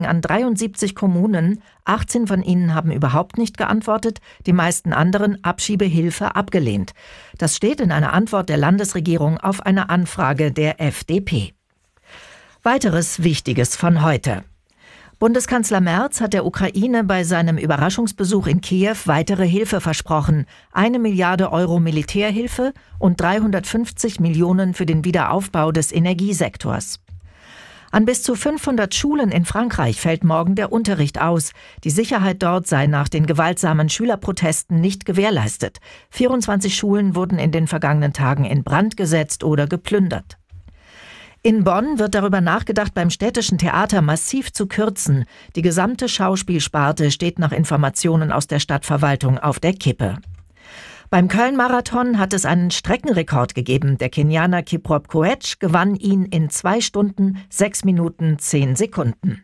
an 73 Kommunen. 18 von ihnen haben überhaupt nicht geantwortet, die meisten anderen Abschiebehilfe abgelehnt. Das steht in einer Antwort der Landesregierung auf eine Anfrage der FDP. Weiteres Wichtiges von heute. Bundeskanzler Merz hat der Ukraine bei seinem Überraschungsbesuch in Kiew weitere Hilfe versprochen. 1 Milliarde Euro Militärhilfe und 350 Millionen für den Wiederaufbau des Energiesektors. An bis zu 500 Schulen in Frankreich fällt morgen der Unterricht aus. Die Sicherheit dort sei nach den gewaltsamen Schülerprotesten nicht gewährleistet. 24 Schulen wurden in den vergangenen Tagen in Brand gesetzt oder geplündert. In Bonn wird darüber nachgedacht, beim Städtischen Theater massiv zu kürzen. Die gesamte Schauspielsparte steht nach Informationen aus der Stadtverwaltung auf der Kippe. Beim Köln-Marathon hat es einen Streckenrekord gegeben. Der Kenianer Kiprop Koech gewann ihn in 2 Stunden, 6 Minuten, 10 Sekunden.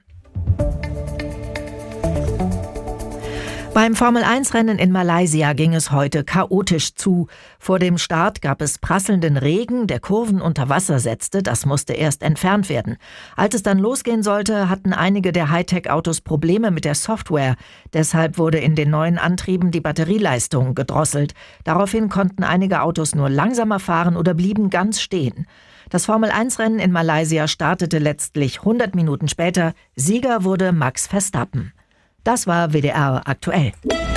Beim Formel-1-Rennen in Malaysia ging es heute chaotisch zu. Vor dem Start gab es prasselnden Regen, der Kurven unter Wasser setzte, das musste erst entfernt werden. Als es dann losgehen sollte, hatten einige der Hightech-Autos Probleme mit der Software. Deshalb wurde in den neuen Antrieben die Batterieleistung gedrosselt. Daraufhin konnten einige Autos nur langsamer fahren oder blieben ganz stehen. Das Formel-1-Rennen in Malaysia startete letztlich 100 Minuten später. Sieger wurde Max Verstappen. Das war WDR aktuell.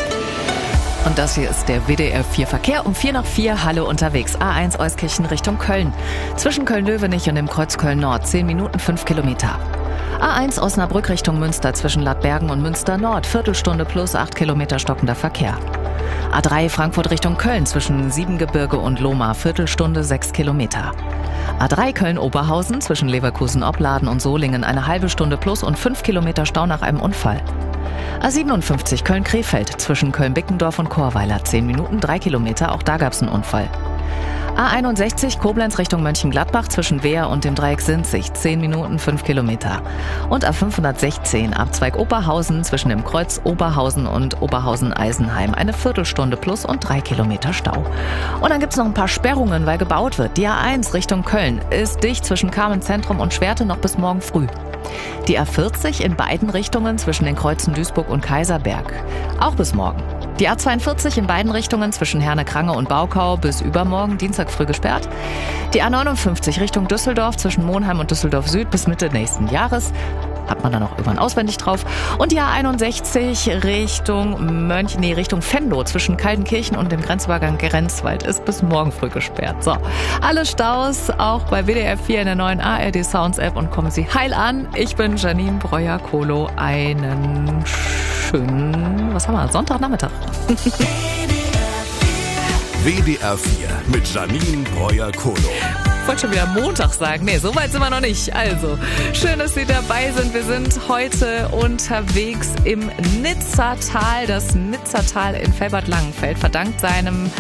Und das hier ist der WDR 4 Verkehr um 4:04. Halle unterwegs. A1 Euskirchen Richtung Köln. Zwischen Köln-Löwenich und dem Kreuz Köln-Nord 10 Minuten 5 Kilometer. A1 Osnabrück Richtung Münster zwischen Lattbergen und Münster Nord. Viertelstunde plus 8 Kilometer stockender Verkehr. A3 Frankfurt Richtung Köln zwischen Siebengebirge und Lohmar. Viertelstunde 6 Kilometer. A3 Köln-Oberhausen zwischen Leverkusen-Opladen und Solingen eine halbe Stunde plus und 5 Kilometer Stau nach einem Unfall. A57 Köln-Krefeld zwischen Köln-Bickendorf und Chorweiler 10 Minuten 3 Kilometer, auch da gab es einen Unfall. A61 Koblenz Richtung Mönchengladbach zwischen Wehr und dem Dreieck Sinzig 10 Minuten 5 Kilometer. Und A516 Abzweig Oberhausen zwischen dem Kreuz Oberhausen und Oberhausen-Eisenheim eine Viertelstunde plus und 3 Kilometer Stau. Und dann gibt es noch ein paar Sperrungen, weil gebaut wird. Die A1 Richtung Köln ist dicht zwischen Carmen-Zentrum und Schwerte noch bis morgen früh. Die A40 in beiden Richtungen zwischen den Kreuzen Duisburg und Kaiserberg. Auch bis morgen. Die A42 in beiden Richtungen zwischen Herne-Krange und Baukau bis übermorgen, Dienstag früh gesperrt. Die A59 Richtung Düsseldorf zwischen Monheim und Düsseldorf Süd bis Mitte nächsten Jahres. Hat man dann auch irgendwann auswendig drauf. Und die A61 Richtung Venlo zwischen Kaltenkirchen und dem Grenzübergang Grenzwald ist bis morgen früh gesperrt. So, alle Staus auch bei WDR 4 in der neuen ARD Sounds App und kommen Sie heil an. Ich bin Janine Breuer-Kohlo. Einen schönen, Sonntagnachmittag. WDR 4 mit Janine Breuer-Kohlo. Ich wollte schon wieder Montag sagen. Nee, so weit sind wir noch nicht. Also, schön, dass Sie dabei sind. Wir sind heute unterwegs im Nizzatal. Das Nizzatal in Felbert-Langenfeld verdankt seinem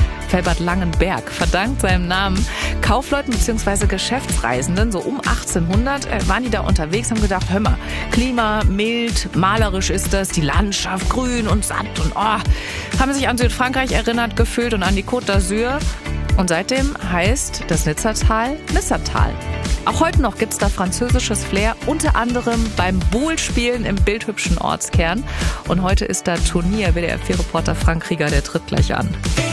Namen Kaufleuten bzw. Geschäftsreisenden. So um 1800 waren die da unterwegs, haben gedacht, hör mal, Klima, mild, malerisch ist das, die Landschaft grün und satt und haben sich an Südfrankreich erinnert gefühlt und an die Côte d'Azur. Und seitdem heißt das Nizzatal Nizzatal. Auch heute noch gibt's da französisches Flair, unter anderem beim Boule-Spielen im bildhübschen Ortskern. Und heute ist da Turnier. WDR 4-Reporter Frank Rieger, der tritt gleich an.